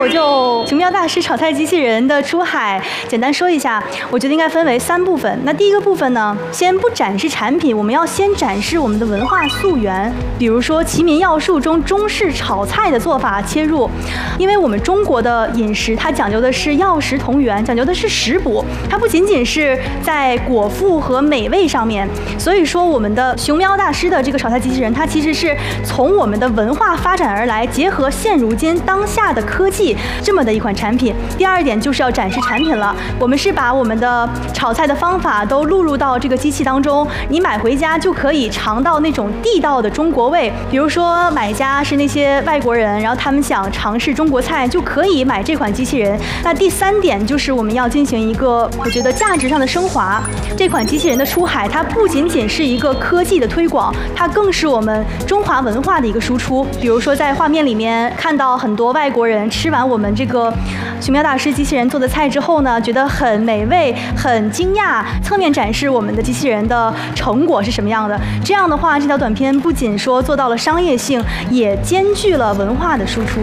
我就熊喵大师炒菜机器人的出海简单说一下，我觉得应该分为3部分。那第一个部分呢，先不展示产品，我们要先展示我们的文化溯源。比如说《齐民要术》中中式炒菜的做法切入，因为我们中国的饮食它讲究的是药食同源，讲究的是食补，它不仅仅是在果腹和美味上面。所以说，我们的熊喵大师的这个炒菜机器人，它其实是从我们的文化发展而来，结合现如今当下的科技。这么的一款产品。第二点就是要展示产品了，我们是把我们的炒菜的方法都录入到这个机器当中，你买回家就可以尝到那种地道的中国味。比如说买家是那些外国人，然后他们想尝试中国菜，就可以买这款机器人。那第3点就是我们要进行一个我觉得价值上的升华。这款机器人的出海，它不仅仅是一个科技的推广，它更是我们中华文化的一个输出。比如说在画面里面看到很多外国人吃完我们这个熊喵大师机器人做的菜之后呢，觉得很美味，很惊讶，侧面展示我们的机器人的成果是什么样的。这样的话，这条短片不仅说做到了商业性，也兼具了文化的输出。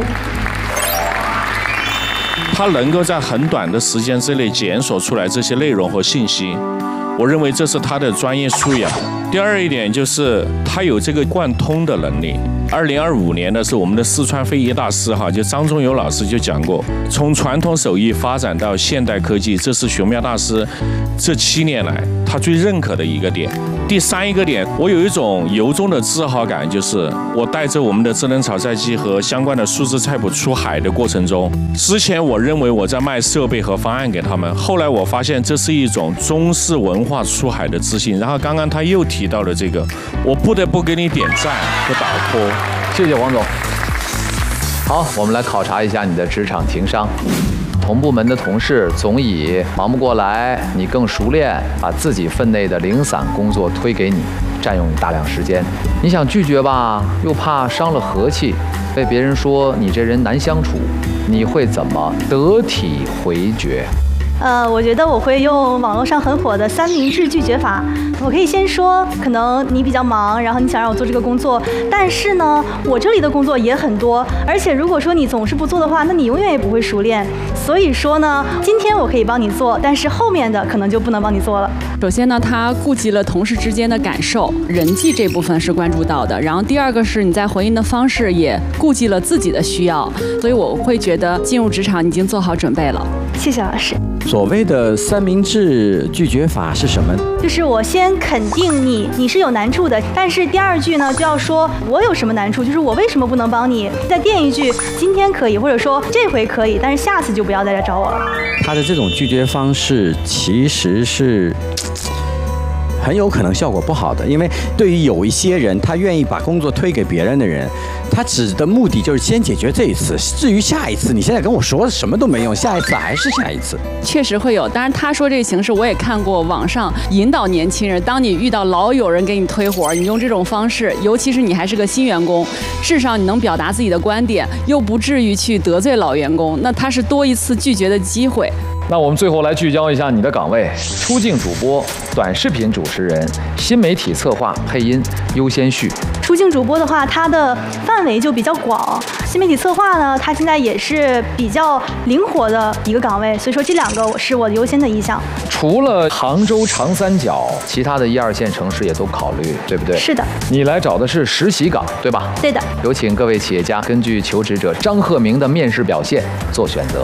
它能够在很短的时间之内检索出来这些内容和信息，我认为这是它的专业素养。第二一点就是它有这个贯通的能力。2025年的是我们的四川非遗大师就张忠友老师就讲过，从传统手艺发展到现代科技，这是熊喵大师这7年来他最认可的一个点。第3一个点，我有一种由衷的自豪感，就是我带着我们的智能炒菜机和相关的数字菜谱出海的过程中，之前我认为我在卖设备和方案给他们，后来我发现这是一种中式文化出海的自信。然后刚刚他又提到了这个，我不得不给你点赞和打 call。 谢谢王总。好，我们来考察一下你的职场情商。同部门的同事总以忙不过来，你更熟练，把自己分内的零散工作推给你，占用你大量时间。你想拒绝吧，又怕伤了和气，被别人说你这人难相处，你会怎么得体回绝？ 我觉得我会用网络上很火的3明治拒绝法。我可以先说，可能你比较忙，然后你想让我做这个工作，但是呢，我这里的工作也很多，而且如果说你总是不做的话，那你永远也不会熟练。所以说呢，今天我可以帮你做，但是后面的可能就不能帮你做了。 首先呢，他顾及了同事之间的感受，人际这部分是关注到的。然后第二个是你在回应的方式也顾及了自己的需要，所以我会觉得进入职场你已经做好准备了。 谢谢老师。 所谓的3明治拒绝法是什么？ 就是我先肯定你是有难处的，但是第2句呢就要说我有什么难处，就是我为什么不能帮你，再垫一句今天可以，或者说这回可以，但是下次就不要再来找我了。 他的这种拒绝方式其实是很有可能效果不好的，因为对于有一些人，他愿意把工作推给别人的人，他指的目的就是先解决这一次，至于下一次，你现在跟我说什么都没用，下一次还是下一次。 确实会有，当然他说这个形式我也看过，网上引导年轻人，当你遇到老有人给你推活，你用这种方式，尤其是你还是个新员工，至少你能表达自己的观点，又不至于去得罪老员工，那他是多一次拒绝的机会。 那我们最后来聚焦一下你的岗位：出镜主播、短视频主持人、新媒体策划、配音、优先序。 出镜主播的话，它的范围就比较广；新媒体策划呢，它现在也是比较灵活的一个岗位，所以说这2个是我优先的意向。 除了杭州长三角，其他的1、2线城市也都考虑，对不对？ 是的。你来找的是实习岗，对吧？ 对的。 有请各位企业家根据求职者张鹤鸣的面试表现做选择。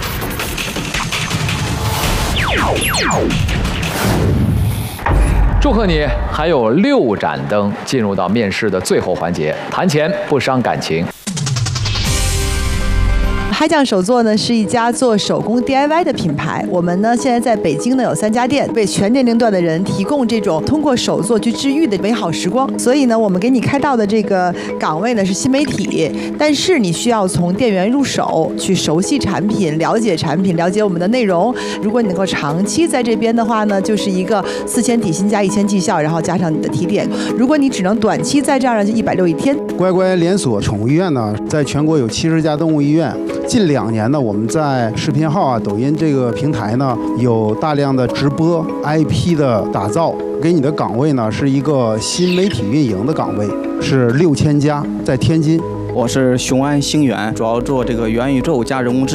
祝贺你，还有6盏灯进入到面试的最后环节，谈钱不伤感情。 嗨酱手作呢是一家做手工 DIY 的品牌，我们呢现在在北京呢有3家店，为全年龄段的人提供这种通过手作去治愈的美好时光。所以呢，我们给你开到的这个岗位呢是新媒体，但是你需要从店员入手，去熟悉产品，了解产品，了解我们的内容。如果你能够长期在这边的话呢，就是一个4000底薪加1000绩效，然后加上你的提点。如果你只能短期在这儿呢，就160一天。 乖乖连锁宠物医院呢，在全国有70家动物医院。近2年呢，我们在视频号抖音这个平台呢，有大量的直播 IP 的打造。给你的岗位呢，是一个新媒体运营的岗位，是6000家，在天津。 我是雄安星源，主要做这个元宇宙加人工智